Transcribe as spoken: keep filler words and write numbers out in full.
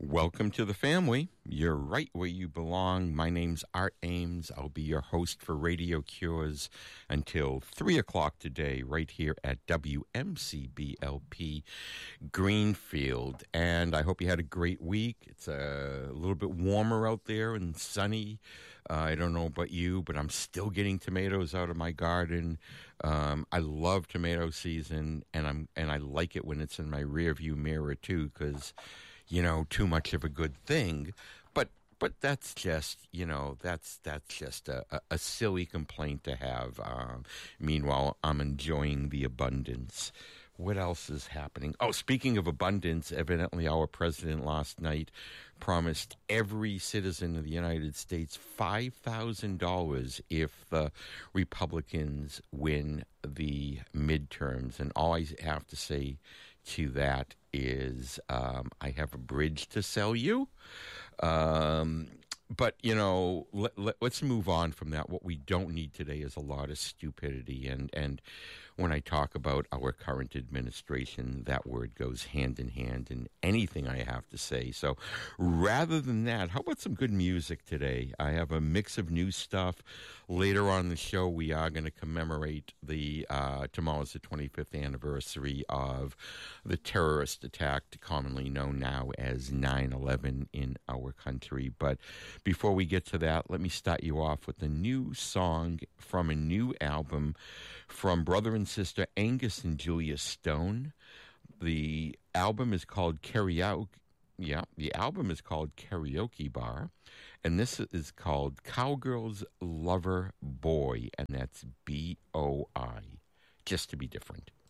Welcome to the family. You're right where you belong. My name's Art Ames. I'll be your host for Radio Cures until three o'clock today, right here at W M C B L P Greenfield. And I hope you had a great week. It's a little bit warmer out there and sunny. Uh, I don't know about you, but I'm still getting tomatoes out of my garden. Um, I love tomato season, and I'm and I like it when it's in my rear view mirror too, because you know, too much of a good thing, but but that's just, you know, that's that's just a, a, a silly complaint to have. Um, meanwhile, I'm enjoying the abundance. What else is happening? Oh, speaking of abundance, evidently our president last night promised every citizen of the United States five thousand dollars if the Republicans win the midterms. And all I have to say to that is um, I have a bridge to sell you. Um, but, you know, let, let, let's move on from that. What we don't need today is a lot of stupidity. And, and when I talk about our current administration, that word goes hand in hand in anything I have to say. So rather than that, how about some good music today? I have a mix of new stuff. Later on in the show, we are going to commemorate the, uh, tomorrow's the twenty-fifth anniversary of the terrorist attack, commonly known now as nine eleven in our country. But before we get to that, let me start you off with a new song from a new album from brother and sister Angus and Julia Stone. The album is called Karaoke. Yeah, the album is called Karaoke Bar, and this is called Cowgirl's Lover Boy, and that's B O I, just to be different.